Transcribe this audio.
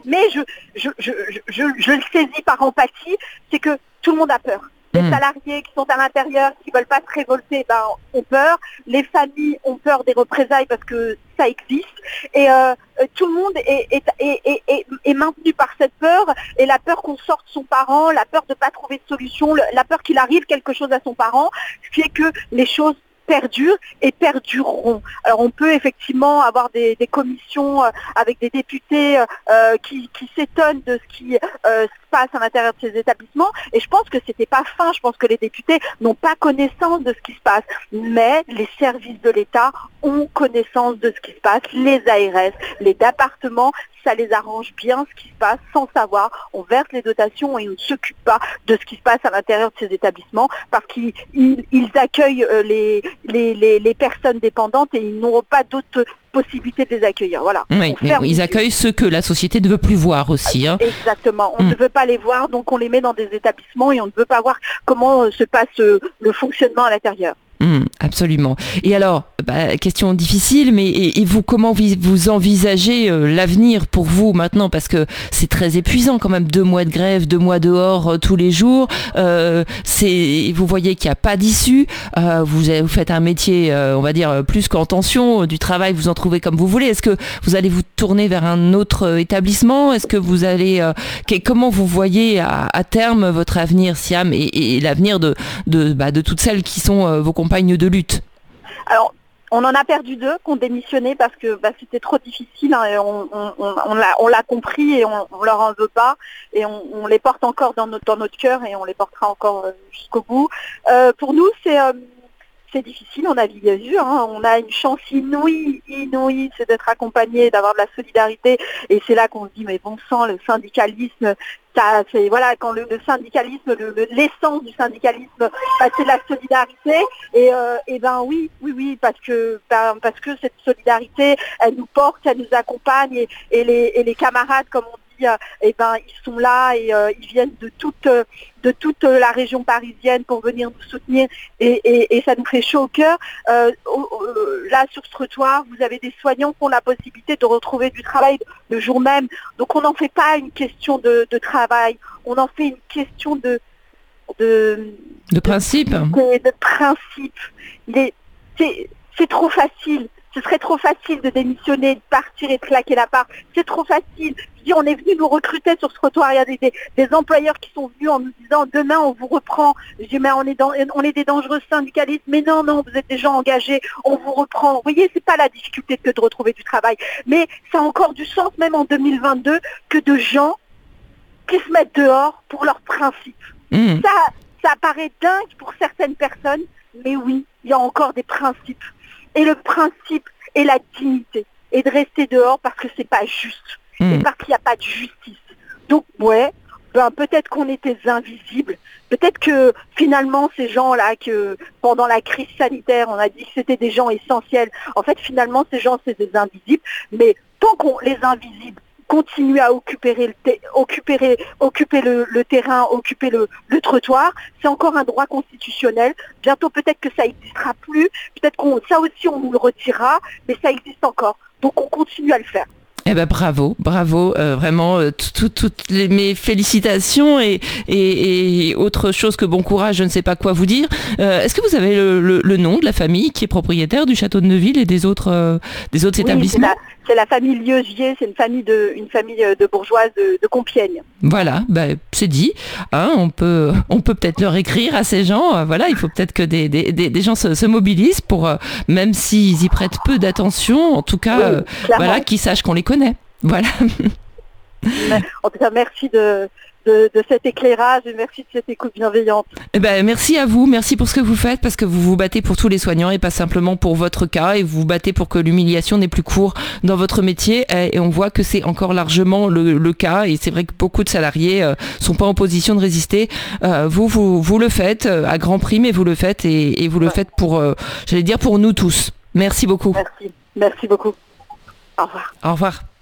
Mais je le saisis par empathie, c'est que tout le monde a peur. Les salariés qui sont à l'intérieur, qui ne veulent pas se révolter, ont peur. Les familles ont peur des représailles parce que ça existe. Et tout le monde est maintenu par cette peur. Et la peur qu'on sorte son parent, la peur de ne pas trouver de solution, la peur qu'il arrive quelque chose à son parent, fait que les choses perdurent et perdureront. Alors on peut effectivement avoir des commissions avec des députés qui s'étonnent de ce qui se passe à l'intérieur de ces établissements, et je pense que c'était pas fin, je pense que les députés n'ont pas connaissance de ce qui se passe, mais les services de l'État ont connaissance de ce qui se passe, les ARS, les départements, ça les arrange bien ce qui se passe sans savoir, on verse les dotations et on ne s'occupe pas de ce qui se passe à l'intérieur de ces établissements parce qu'ils accueillent les personnes dépendantes et ils n'auront pas d'autres possibilité de les accueillir. Voilà. Oui, mais ils accueillent ceux que la société ne veut plus voir aussi. Hein. Exactement. On ne veut pas les voir, donc on les met dans des établissements et on ne veut pas voir comment se passe le fonctionnement à l'intérieur. Absolument. Et alors, question difficile, mais et vous, comment vous envisagez l'avenir pour vous maintenant, parce que c'est très épuisant quand même, 2 mois de grève, 2 mois dehors tous les jours. Vous voyez qu'il n'y a pas d'issue. Vous faites un métier, on va dire plus qu'en tension, du travail, vous en trouvez comme vous voulez. Est-ce que vous allez vous tourner vers un autre établissement ? Est-ce que vous allez comment vous voyez à terme votre avenir, Siam, et l'avenir de toutes celles qui sont vos compagnes de lutte? Alors, on en a perdu 2 qui ont démissionné parce que c'était trop difficile, hein, et on l'a compris et on leur en veut pas, et on les porte encore dans notre cœur et on les portera encore jusqu'au bout. Pour nous, c'est difficile, on a vu, hein, on a une chance inouïe, c'est d'être accompagné, d'avoir de la solidarité, et c'est là qu'on se dit, mais bon sang, le syndicalisme, quand le syndicalisme, l'essence du syndicalisme, c'est la solidarité, et oui, parce que cette solidarité, elle nous porte, elle nous accompagne, et les camarades, comme on dit, ils sont là et ils viennent de toute la région parisienne pour venir nous soutenir, et ça nous fait chaud au cœur. Là, sur ce trottoir, vous avez des soignants qui ont la possibilité de retrouver du travail le jour même. Donc on n'en fait pas une question de travail, on en fait une question de principe. De principe. C'est trop facile. Ce serait trop facile de démissionner, de partir et de claquer la part. C'est trop facile. Je dis, on est venu nous recruter sur ce trottoir. Il y a des employeurs qui sont venus en nous disant, demain on vous reprend. Je dis, mais on est des dangereux syndicalistes. Mais non, vous êtes des gens engagés. On vous reprend. Vous voyez, c'est pas la difficulté que de retrouver du travail. Mais ça a encore du sens, même en 2022, que de gens qui se mettent dehors pour leurs principes. Ça paraît dingue pour certaines personnes, mais oui, il y a encore des principes. Et le principe est la dignité, et de rester dehors parce que c'est pas juste, et parce qu'il n'y a pas de justice. Donc peut-être qu'on était invisibles, peut-être que finalement ces gens-là, que pendant la crise sanitaire, on a dit que c'était des gens essentiels. En fait, finalement, ces gens, c'est des invisibles, mais tant qu'on les invisibles continuer à occuper le terrain, occuper le trottoir, c'est encore un droit constitutionnel. Bientôt, peut-être que ça n'existera plus, peut-être ça aussi on nous le retirera, mais ça existe encore. Donc on continue à le faire. Eh ben bravo, vraiment toutes mes félicitations et autre chose que bon courage, je ne sais pas quoi vous dire. Est-ce que vous avez le nom de la famille qui est propriétaire du château de Neuville et des autres établissements ? C'est la famille Lieugier, c'est une famille de bourgeoises de Compiègne. Voilà, c'est dit. Hein, on peut peut-être leur écrire à ces gens. Voilà, il faut peut-être que des gens se mobilisent pour, même s'ils y prêtent peu d'attention, en tout cas, qu'ils sachent qu'on les connaît. Voilà. En tout cas, merci de cet éclairage et merci de cette écoute bienveillante. Merci à vous, merci pour ce que vous faites, parce que vous vous battez pour tous les soignants et pas simplement pour votre cas, et vous vous battez pour que l'humiliation n'ait plus cours dans votre métier, et on voit que c'est encore largement le cas, et c'est vrai que beaucoup de salariés sont pas en position de résister. Vous le faites à grand prix, mais vous le faites et vous le faites pour, pour nous tous. Merci beaucoup. Merci beaucoup. Au revoir. Au revoir.